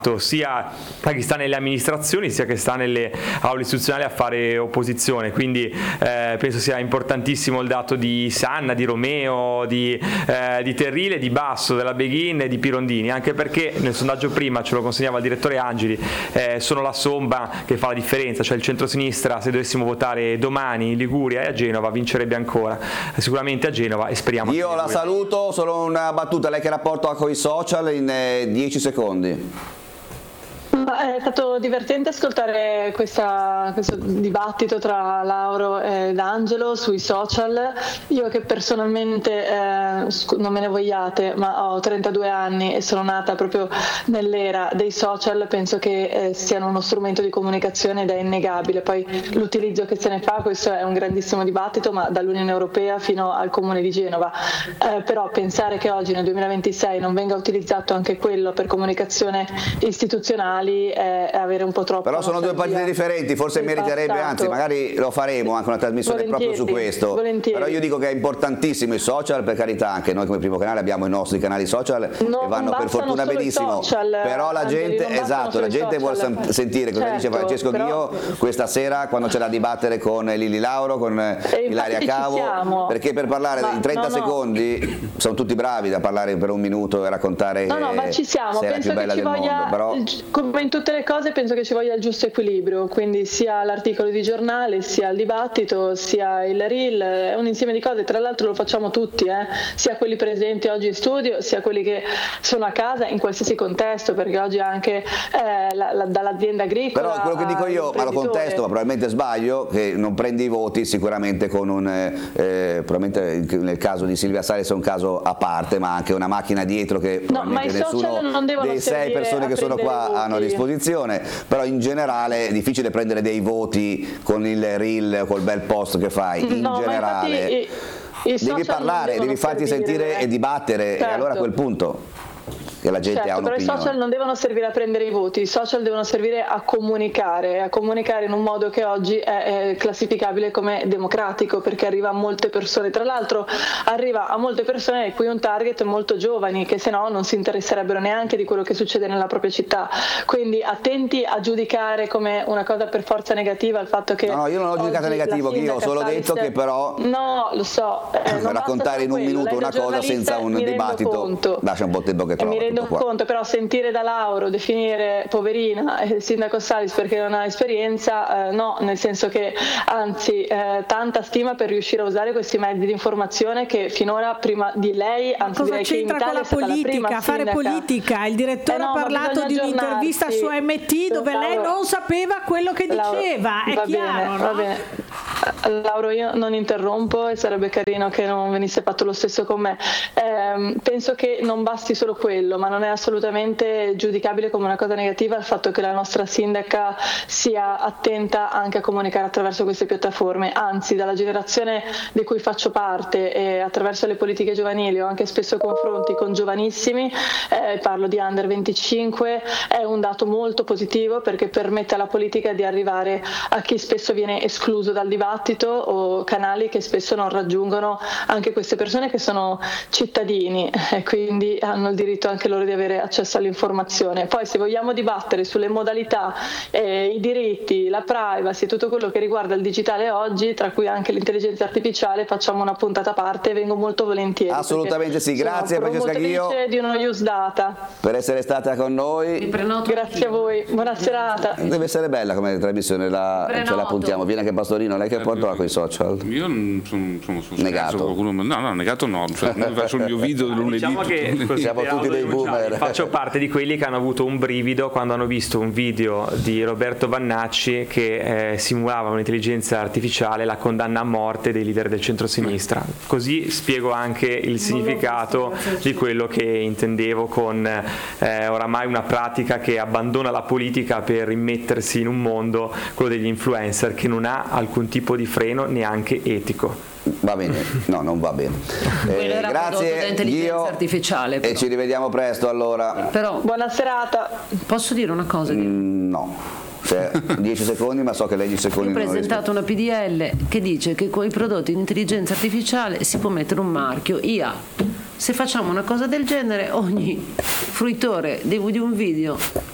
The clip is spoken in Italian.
sia chi sta nelle amministrazioni sia che sta nelle aule istituzionali a fare opposizione, quindi penso sia importantissimo il dato di Sanna, di Romeo, di Terrile, di Basso, della Beghin e di Pirondini, anche perché nel sondaggio prima ce lo consegnava il direttore Angeli, sono la somma che fa la differenza, cioè il centrosinistra se dovessimo votare domani in Liguria e a Genova vincerebbe ancora, sicuramente a Genova, e speriamo. Io la saluto, solo una battuta, lei che rapporto ha con i social in 10 secondi. È stato divertente ascoltare questo dibattito tra Lauro ed Angelo sui social. Io che personalmente, non me ne vogliate, ma ho 32 anni e sono nata proprio nell'era dei social, penso che siano uno strumento di comunicazione ed è innegabile. Poi l'utilizzo che se ne fa, questo è un grandissimo dibattito, ma dall'Unione Europea fino al Comune di Genova. Però pensare che oggi nel 2026 non venga utilizzato anche quello per comunicazione istituzionali è avere un po' troppo. Però sono due partite differenti, forse meriterebbe, anzi magari lo faremo anche una trasmissione proprio su questo. Però io dico che è importantissimo i social, per carità, anche noi come Primo Canale abbiamo i nostri canali social e vanno per fortuna benissimo, però la gente, la gente vuole sentire cosa dice Francesco Ghio questa sera quando c'è da dibattere con Lili Lauro, con Ilaria Cavo, perché per parlare in 30 secondi sono tutti bravi da parlare per un minuto e raccontare ma ci siamo, se è la più bella del mondo, però come in tutte le cose penso che ci voglia il giusto equilibrio, quindi sia l'articolo di giornale, sia il dibattito, sia il reel, è un insieme di cose, tra l'altro lo facciamo tutti, sia quelli presenti oggi in studio, sia quelli che sono a casa in qualsiasi contesto, perché oggi anche dall'azienda agricola. Però quello che dico io, ma lo contesto, ma probabilmente sbaglio, che non prendi i voti sicuramente con probabilmente nel caso di Silvia Salis è un caso a parte, ma anche una macchina dietro che probabilmente nessuno dei 6 persone che sono qua hanno a disposizione, però in generale è difficile prendere dei voti con il reel, col bel post che fai, in generale devi parlare, devi farti sentire e dibattere, e allora a quel punto che la gente ha un'opinione. Però i social non devono servire a prendere i voti, i social devono servire a comunicare in un modo che oggi è classificabile come democratico, perché arriva a molte persone, tra l'altro arriva a molte persone di cui un target molto giovani, che se no non si interesserebbero neanche di quello che succede nella propria città, quindi attenti a giudicare come una cosa per forza negativa il fatto che io non ho giudicato negativo, io ho solo detto che però lo so, raccontare in un minuto una cosa senza un dibattito lascia un po' il tempo che trova. Mi rendo conto, però sentire da Lauro definire poverina il sindaco Salis perché non ha esperienza, no, nel senso che anzi tanta stima per riuscire a usare questi mezzi di informazione che finora prima di lei, anzi direi che in Italia è stata la prima fare politica, il direttore ha parlato di un'intervista su MT dove lei non sapeva quello che diceva, è chiaro, no? Va bene. Lauro, io non interrompo e sarebbe carino che non venisse fatto lo stesso con me. Penso che non basti solo quello, ma non è assolutamente giudicabile come una cosa negativa il fatto che la nostra sindaca sia attenta anche a comunicare attraverso queste piattaforme, anzi dalla generazione di cui faccio parte e attraverso le politiche giovanili ho anche spesso confronti con giovanissimi, parlo di under 25, è un dato molto positivo perché permette alla politica di arrivare a chi spesso viene escluso dal dibattito o canali che spesso non raggiungono anche queste persone che sono cittadini e quindi hanno il diritto anche loro di avere accesso all'informazione. Poi se vogliamo dibattere sulle modalità, i diritti, la privacy, tutto quello che riguarda il digitale oggi, tra cui anche l'intelligenza artificiale, facciamo una puntata a parte e vengo molto volentieri. Assolutamente sì, grazie Francesca Ghio di uno Use Data per essere stata con noi. Grazie a voi, buona serata. Deve essere bella come trasmissione, ce la puntiamo. Viene anche Pastorino, lei che porta con i social? Io non sono negato. Negato no, cioè, faccio il mio video del lunedì. Diciamo che siamo tutti dei boomer. Faccio parte di quelli che hanno avuto un brivido quando hanno visto un video di Roberto Vannacci che simulava un'intelligenza artificiale, la condanna a morte dei leader del centrosinistra. Così spiego anche il significato di quello che intendevo con oramai una pratica che abbandona la politica per immettersi in un mondo, quello degli influencer, che non ha alcun tipo di freno neanche etico. Va bene, no, non va bene. Grazie Ghio artificiale, e ci rivediamo presto allora. Però, buona serata. Posso dire una cosa? No. 10 secondi, ma so che lei 10 secondi ho presentato una PDL che dice che con i prodotti di intelligenza artificiale si può mettere un marchio IA. Se facciamo una cosa del genere, ogni fruitore di un video